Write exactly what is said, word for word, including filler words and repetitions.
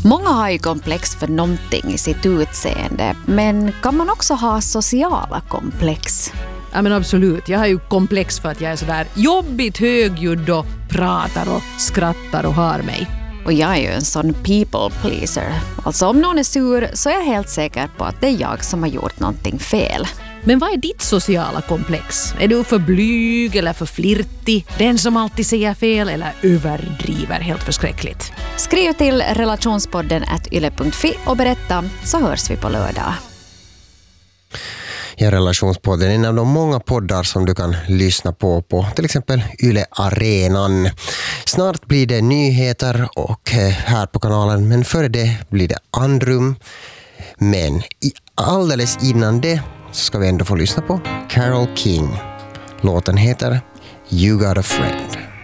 Många har ju komplex för någonting i sitt utseende, men kan man också ha sociala komplex? Ja, men absolut. Jag har ju komplex för att jag är sådär jobbigt högljudd och pratar och skrattar och har mig. Och jag är ju en sån people pleaser. Alltså om någon är sur så är jag helt säker på att det är jag som har gjort någonting fel. Men vad är ditt sociala komplex? Är du för blyg eller för flirtig? Den som alltid säger fel eller överdriver helt förskräckligt? Skriv till relationspodden at yle punkt fi och berätta, så hörs vi på lördag. Ja, Relationspodden är en av de många poddar som du kan lyssna på på till exempel Yle Arenan. Snart blir det nyheter och här på kanalen, men före det blir det andrum. Men alldeles innan det ska vi ändå få lyssna på Carole King. Låten heter You Got a Friend.